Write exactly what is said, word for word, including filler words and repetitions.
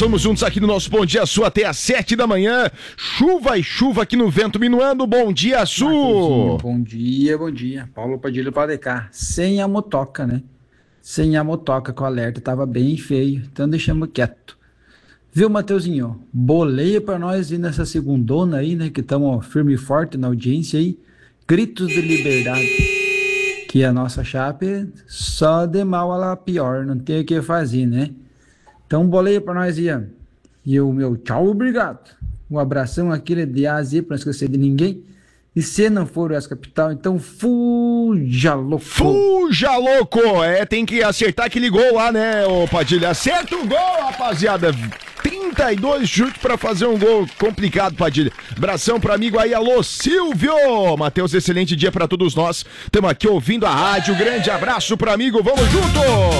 vamos juntos aqui no nosso Bom Dia Sul até às sete da manhã. Chuva e chuva aqui no Vento Minuano. Bom dia, Sul! Bom dia, bom dia. Paulo Padilha para cá. Sem a motoca, né? Sem a motoca, que o alerta tava bem feio. Então deixamos quieto. Viu, Mateuzinho? Boleia para nós aí nessa segundona aí, né? Que estamos firme e forte na audiência aí. Gritos de liberdade. Que a nossa chape só de mal a lá pior. Não tem o que fazer, né? Então boleia para nós aí, ó. E o meu tchau, obrigado. Um abração aquele de A a Z, para não esquecer de ninguém. E se não for o Oeste Capital, então fuja louco. Fuja louco! É, tem que acertar aquele gol lá, né, ô Padilha? Acerta o gol, rapaziada! trinta e dois chutes pra fazer um gol complicado, Padilha. Abração pro amigo aí, alô, Silvio! Matheus, excelente dia pra todos nós. Estamos aqui ouvindo a rádio. Grande abraço pro amigo, vamos junto!